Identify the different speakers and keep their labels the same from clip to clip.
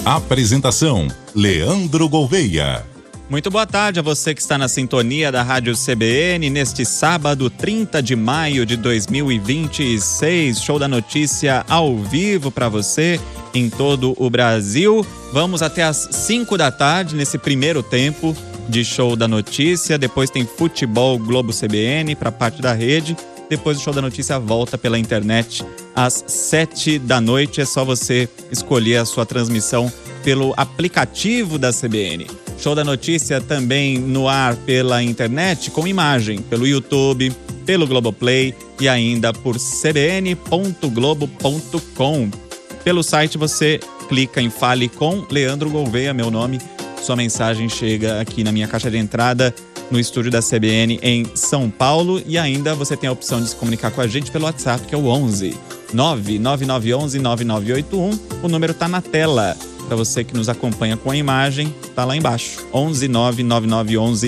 Speaker 1: Apresentação: Leandro Gouveia.
Speaker 2: Muito boa tarde a você que está na sintonia da Rádio CBN neste sábado, 30 de maio de 2026. Show da notícia ao vivo para você em todo o Brasil. Vamos até às 5 da tarde nesse primeiro tempo de Show da Notícia. Depois tem Futebol Globo CBN para parte da rede. Depois o Show da Notícia volta pela internet às 7 da noite. É só você escolher a sua transmissão pelo aplicativo da CBN. Show da Notícia também no ar pela internet com imagem, pelo YouTube, pelo Globoplay e ainda por cbn.globo.com. Pelo site você clica em Fale com Leandro Gouveia, meu nome. Sua mensagem chega aqui na minha caixa de entrada no estúdio da CBN em São Paulo e ainda você tem a opção de se comunicar com a gente pelo WhatsApp, que é o 11 99911 9981. O número está na tela. Para você que nos acompanha com a imagem, tá lá embaixo. 11 99911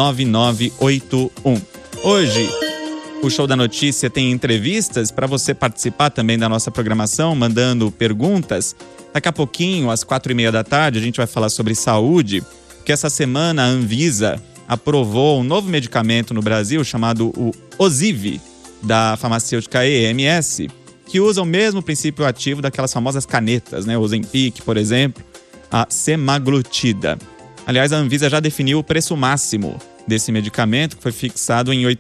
Speaker 2: 9981. Hoje, o Show da Notícia tem entrevistas para você participar também da nossa programação, mandando perguntas. Daqui a pouquinho, às 4h30 da tarde, a gente vai falar sobre saúde, porque essa semana a Anvisa aprovou um novo medicamento no Brasil chamado o Ozivy, da farmacêutica EMS, que usa o mesmo princípio ativo daquelas famosas canetas, né? O Ozempic, por exemplo, a semaglutida. Aliás, a Anvisa já definiu o preço máximo desse medicamento, que foi fixado em R$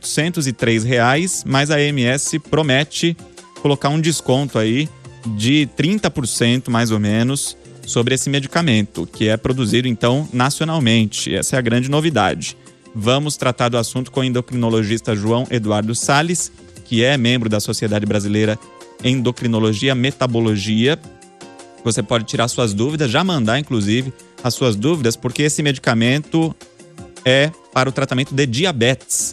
Speaker 2: 803, mas a EMS promete colocar um desconto aí de 30%, mais ou menos, sobre esse medicamento, que é produzido, então, nacionalmente. Essa é a grande novidade. Vamos tratar do assunto com o endocrinologista João Eduardo Salles, que é membro da Sociedade Brasileira Endocrinologia Metabologia. Você pode tirar suas dúvidas, já mandar inclusive as suas dúvidas, porque esse medicamento é para o tratamento de diabetes.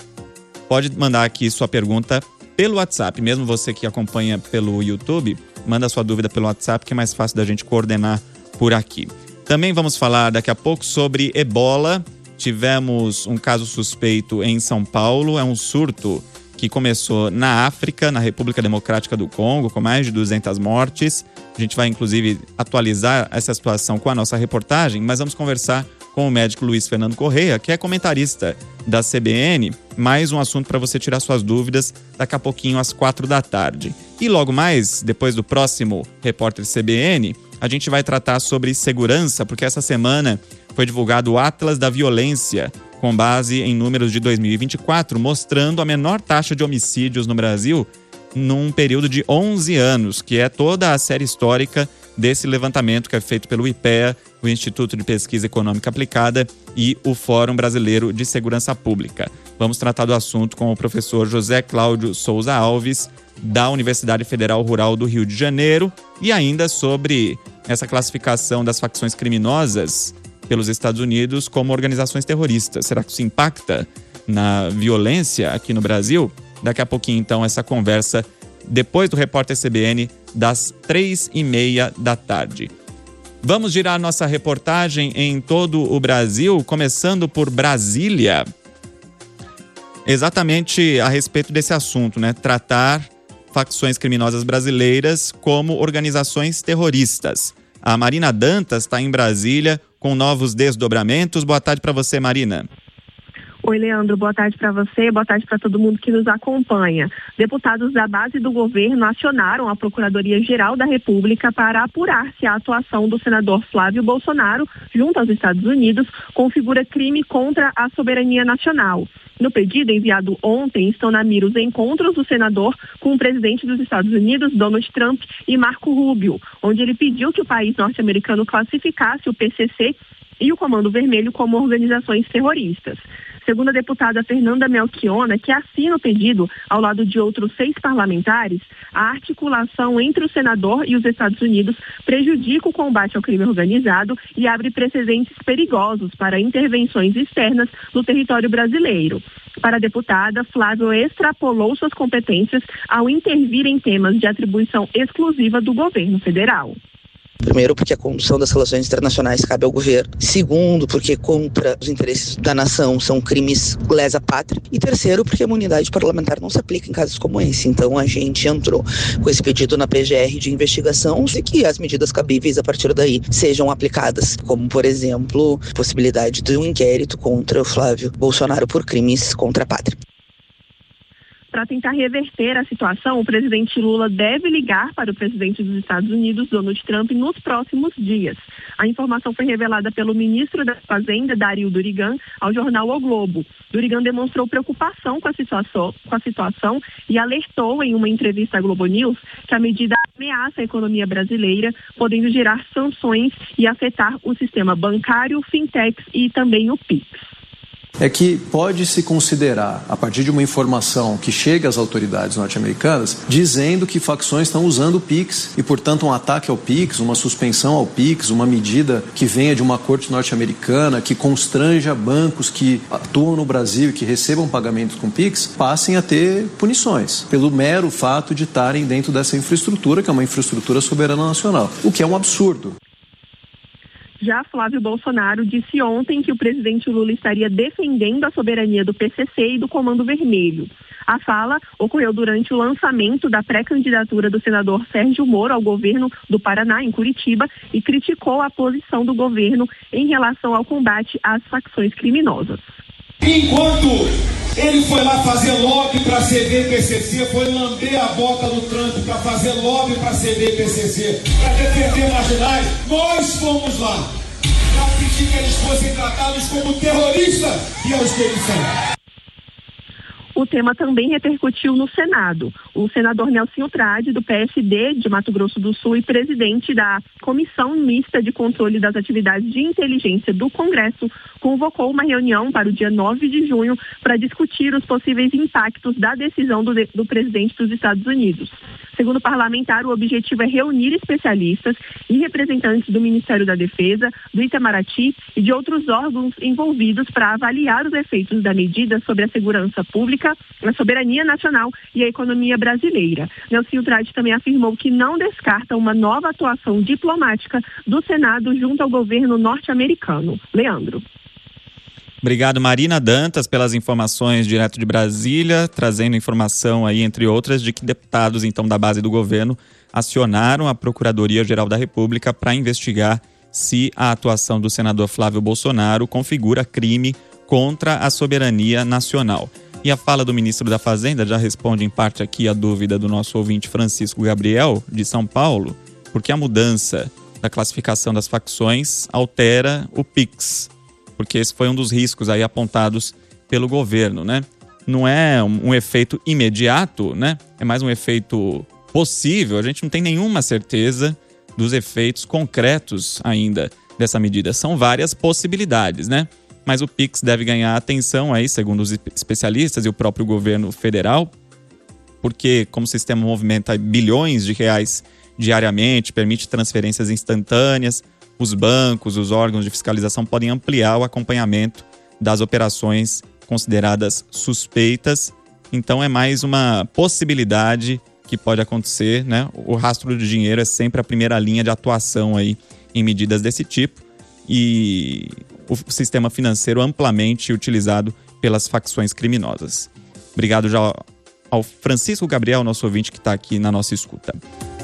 Speaker 2: Pode mandar aqui sua pergunta pelo WhatsApp, mesmo você que acompanha pelo YouTube, manda sua dúvida pelo WhatsApp, que é mais fácil da gente coordenar por aqui. Também vamos falar daqui a pouco sobre ebola. Tivemos um caso suspeito em São Paulo, é um surto que começou na África, na República Democrática do Congo, com mais de 200 mortes. A gente vai, inclusive, atualizar essa situação com a nossa reportagem, mas vamos conversar com o médico Luiz Fernando Correia, que é comentarista da CBN. Mais um assunto para você tirar suas dúvidas daqui a pouquinho, às 4 da tarde. E logo mais, depois do próximo Repórter CBN, a gente vai tratar sobre segurança, porque essa semana foi divulgado o Atlas da Violência, com base em números de 2024, mostrando a menor taxa de homicídios no Brasil num período de 11 anos, que é toda a série histórica desse levantamento que é feito pelo IPEA, o Instituto de Pesquisa Econômica Aplicada e o Fórum Brasileiro de Segurança Pública. Vamos tratar do assunto com o professor José Cláudio Souza Alves, da Universidade Federal Rural do Rio de Janeiro, e ainda sobre essa classificação das facções criminosas pelos Estados Unidos como organizações terroristas. Será que isso impacta na violência aqui no Brasil? Daqui a pouquinho, então, essa conversa depois do Repórter CBN, das 3h30 da tarde. Vamos girar nossa reportagem em todo o Brasil, começando por Brasília. Exatamente a respeito desse assunto, né? Tratar facções criminosas brasileiras como organizações terroristas. A Marina Dantas está em Brasília com novos desdobramentos. Boa tarde para você, Marina.
Speaker 3: Oi, Leandro. Boa tarde para você, boa tarde para todo mundo que nos acompanha. Deputados da base do governo acionaram a Procuradoria-Geral da República para apurar se a atuação do senador Flávio Bolsonaro, junto aos Estados Unidos, configura crime contra a soberania nacional. No pedido enviado ontem, estão na mira os encontros do senador com o presidente dos Estados Unidos, Donald Trump, e Marco Rubio, onde ele pediu que o país norte-americano classificasse o PCC e o Comando Vermelho como organizações terroristas. Segundo a deputada Fernanda Melchiona, que assina o pedido ao lado de outros 6 parlamentares, a articulação entre o senador e os Estados Unidos prejudica o combate ao crime organizado e abre precedentes perigosos para intervenções externas no território brasileiro. Para a deputada, Flávio extrapolou suas competências ao intervir em temas de atribuição exclusiva do governo federal.
Speaker 4: Primeiro, porque a condução das relações internacionais cabe ao governo. Segundo, porque contra os interesses da nação são crimes lesa pátria. E terceiro, porque a imunidade parlamentar não se aplica em casos como esse. Então a gente entrou com esse pedido na PGR de investigação e que as medidas cabíveis a partir daí sejam aplicadas, como por exemplo, a possibilidade de um inquérito contra o Flávio Bolsonaro por crimes contra a pátria.
Speaker 3: Para tentar reverter a situação, o presidente Lula deve ligar para o presidente dos Estados Unidos, Donald Trump, nos próximos dias. A informação foi revelada pelo ministro da Fazenda, Dario Durigan, ao jornal O Globo. Durigan demonstrou preocupação com a situação e alertou em uma entrevista à Globo News que a medida ameaça a economia brasileira, podendo gerar sanções e afetar o sistema bancário, fintechs e também o PIX.
Speaker 5: É que pode-se considerar, a partir de uma informação que chega às autoridades norte-americanas, dizendo que facções estão usando o PIX e, portanto, um ataque ao PIX, uma suspensão ao PIX, uma medida que venha de uma corte norte-americana, que constranja bancos que atuam no Brasil e que recebam pagamentos com PIX, passem a ter punições, pelo mero fato de estarem dentro dessa infraestrutura, que é uma infraestrutura soberana nacional, o que é um absurdo.
Speaker 3: Já Flávio Bolsonaro disse ontem que o presidente Lula estaria defendendo a soberania do PCC e do Comando Vermelho. A fala ocorreu durante o lançamento da pré-candidatura do senador Sérgio Moro ao governo do Paraná, em Curitiba, e criticou a posição do governo em relação ao combate às facções criminosas.
Speaker 6: Enquanto ele foi lá fazer lobby para ceder PCC, foi lamber a boca do Trump para fazer lobby para ceder PCC, para defender marginais, nós fomos lá para pedir que eles fossem tratados como terroristas, e é os que eles são.
Speaker 3: O tema também repercutiu no Senado. O senador Nelsinho Trade, do PSD de Mato Grosso do Sul e presidente da Comissão Mista de Controle das Atividades de Inteligência do Congresso, convocou uma reunião para o dia 9 de junho para discutir os possíveis impactos da decisão do presidente dos Estados Unidos. Segundo o parlamentar, o objetivo é reunir especialistas e representantes do Ministério da Defesa, do Itamaraty e de outros órgãos envolvidos para avaliar os efeitos da medida sobre a segurança pública, a soberania nacional e a economia brasileira. Nelsinho Trade também afirmou que não descarta uma nova atuação diplomática do Senado junto ao governo norte-americano. Leandro.
Speaker 2: Obrigado, Marina Dantas, pelas informações direto de Brasília, trazendo informação aí, entre outras, de que deputados, então, da base do governo acionaram a Procuradoria-Geral da República para investigar se a atuação do senador Flávio Bolsonaro configura crime contra a soberania nacional. E a fala do ministro da Fazenda já responde em parte aqui a dúvida do nosso ouvinte Francisco Gabriel, de São Paulo, porque a mudança da classificação das facções altera o PIX, porque esse foi um dos riscos aí apontados pelo governo, né? Não é um efeito imediato, né? É mais um efeito possível. A gente não tem nenhuma certeza dos efeitos concretos ainda dessa medida. São várias possibilidades, né? Mas o PIX deve ganhar atenção aí, segundo os especialistas e o próprio governo federal, porque como o sistema movimenta bilhões de reais diariamente, permite transferências instantâneas, os bancos, os órgãos de fiscalização podem ampliar o acompanhamento das operações consideradas suspeitas. Então é mais uma possibilidade que pode acontecer, né? O rastro de dinheiro é sempre a primeira linha de atuação aí em medidas desse tipo e o sistema financeiro amplamente utilizado pelas facções criminosas. Obrigado já ao Francisco Gabriel, nosso ouvinte que está aqui na nossa escuta.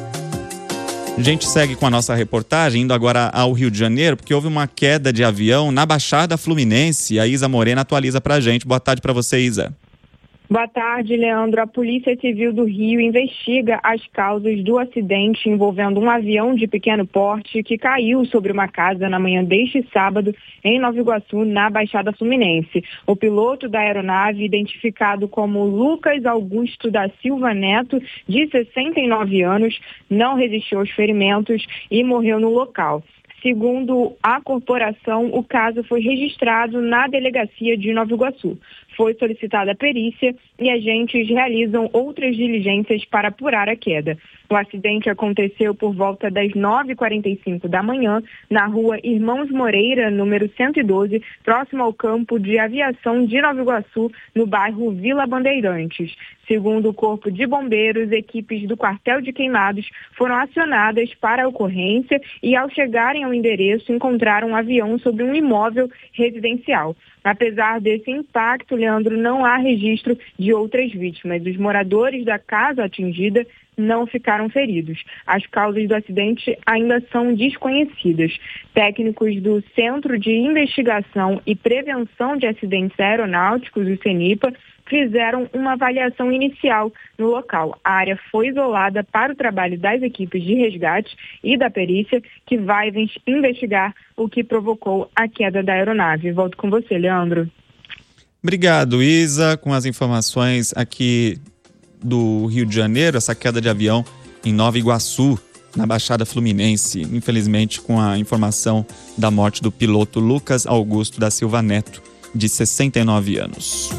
Speaker 2: A gente segue com a nossa reportagem, indo agora ao Rio de Janeiro, porque houve uma queda de avião na Baixada Fluminense. A Isa Morena atualiza pra gente. Boa tarde para você, Isa.
Speaker 7: Boa tarde, Leandro. A Polícia Civil do Rio investiga as causas do acidente envolvendo um avião de pequeno porte que caiu sobre uma casa na manhã deste sábado em Nova Iguaçu, na Baixada Fluminense. O piloto da aeronave, identificado como Lucas Augusto da Silva Neto, de 69 anos, não resistiu aos ferimentos e morreu no local. Segundo a corporação, o caso foi registrado na delegacia de Nova Iguaçu. foi solicitada a perícia e agentes realizam outras diligências para apurar a queda. O acidente aconteceu por volta das 9h45 da manhã, na rua Irmãos Moreira, número 112, próximo ao campo de aviação de Nova Iguaçu, no bairro Vila Bandeirantes. Segundo o Corpo de Bombeiros, equipes do Quartel de Queimados foram acionadas para a ocorrência e, ao chegarem ao endereço, encontraram um avião sobre um imóvel residencial. Apesar desse impacto, Leandro, não há registro de outras vítimas. Os moradores da casa atingida não ficaram feridos. As causas do acidente ainda são desconhecidas. Técnicos do Centro de Investigação e Prevenção de Acidentes Aeronáuticos, o CENIPA, fizeram uma avaliação inicial no local. A área foi isolada para o trabalho das equipes de resgate e da perícia, que vai investigar o que provocou a queda da aeronave. Volto com você, Leandro.
Speaker 2: Obrigado, Isa, com as informações aqui do Rio de Janeiro, essa queda de avião em Nova Iguaçu, na Baixada Fluminense, infelizmente com a informação da morte do piloto Lucas Augusto da Silva Neto, de 69 anos.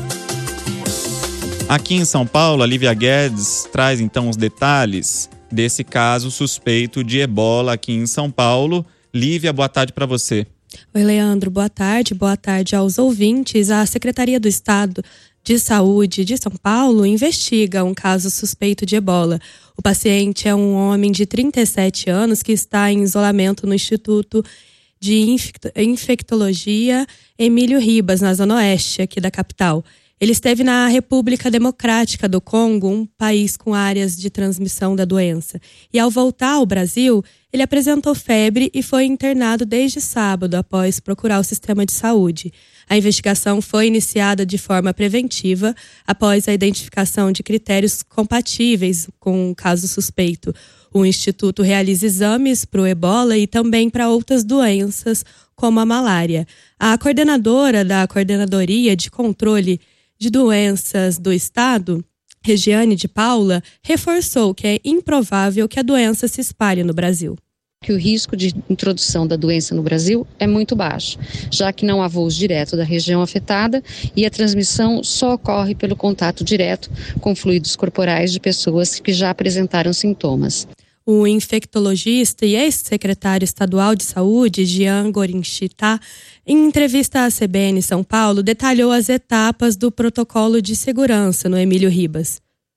Speaker 2: Aqui em São Paulo, a Lívia Guedes traz então os detalhes desse caso suspeito de ebola aqui em São Paulo. Lívia, boa tarde para você.
Speaker 8: Oi, Leandro, boa tarde aos ouvintes. A Secretaria do Estado de Saúde de São Paulo investiga um caso suspeito de ebola. O paciente é um homem de 37 anos que está em isolamento no Instituto de Infectologia Emílio Ribas, na Zona Oeste, aqui da capital. Ele esteve na República Democrática do Congo, um país com áreas de transmissão da doença. E ao voltar ao Brasil, ele apresentou febre e foi internado desde sábado, após procurar o sistema de saúde. A investigação foi iniciada de forma preventiva, após a identificação de critérios compatíveis com o caso suspeito. O Instituto realiza exames para o ebola e também para outras doenças, como a malária. A coordenadora da Coordenadoria de Controle de Doenças do Estado, Regiane de Paula, reforçou que é improvável que a doença se espalhe no Brasil.
Speaker 9: Que o risco de introdução da doença no Brasil é muito baixo, já que não há voos direto da região afetada e a transmissão só ocorre pelo contato direto com fluidos corporais de pessoas que já apresentaram sintomas.
Speaker 8: O infectologista e ex-secretário estadual de saúde, Jean Gorinchita, em entrevista à CBN São Paulo, detalhou as etapas do protocolo de segurança no Emílio Ribas.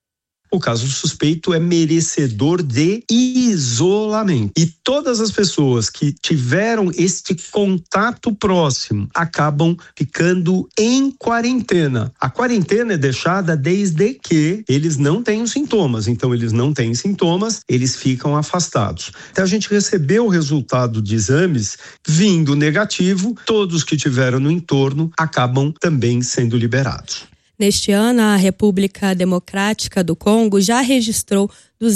Speaker 10: O caso suspeito é merecedor de isolamento. E todas as pessoas que tiveram este contato próximo acabam ficando em quarentena. A quarentena é deixada desde que eles não tenham sintomas. Então, eles não têm sintomas, eles ficam afastados. Então, a gente recebeu o resultado de exames vindo negativo. Todos que tiveram no entorno acabam também sendo liberados.
Speaker 8: Neste ano, a República Democrática do Congo já registrou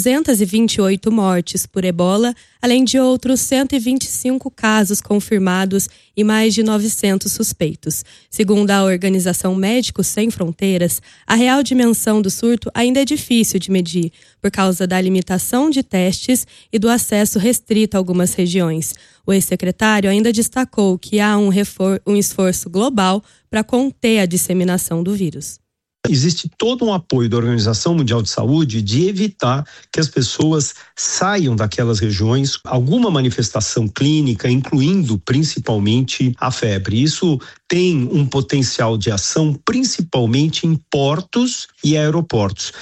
Speaker 8: 228 mortes por ebola, além de outros 125 casos confirmados e mais de 900 suspeitos. Segundo a Organização Médicos Sem Fronteiras, a real dimensão do surto ainda é difícil de medir, por causa da limitação de testes e do acesso restrito a algumas regiões. O ex-secretário ainda destacou que há um esforço global para conter a disseminação do vírus.
Speaker 10: Existe todo um apoio da Organização Mundial de Saúde de evitar que as pessoas saiam daquelas regiões, alguma manifestação clínica, incluindo principalmente a febre. Isso tem um potencial de ação principalmente em portos e aeroportos.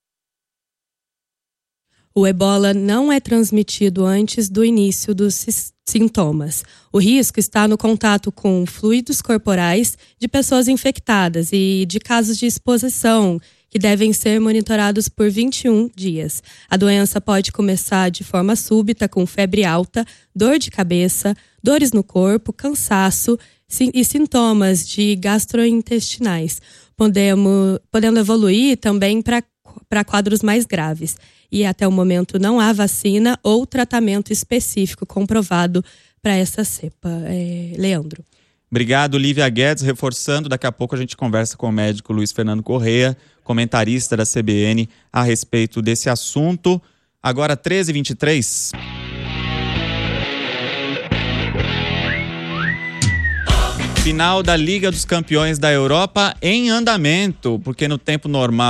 Speaker 8: O ebola não é transmitido antes do início dos sintomas. O risco está no contato com fluidos corporais de pessoas infectadas e de casos de exposição, que devem ser monitorados por 21 dias. A doença pode começar de forma súbita, com febre alta, dor de cabeça, dores no corpo, cansaço e sintomas de gastrointestinais, podendo evoluir também para quadros mais graves. E até o momento não há vacina ou tratamento específico comprovado para essa cepa. Leandro.
Speaker 2: Obrigado, Lívia Guedes. Reforçando, daqui a pouco a gente conversa com o médico Luiz Fernando Correia, comentarista da CBN, a respeito desse assunto. Agora, 13h23. Final da Liga dos Campeões da Europa em andamento, porque no tempo normal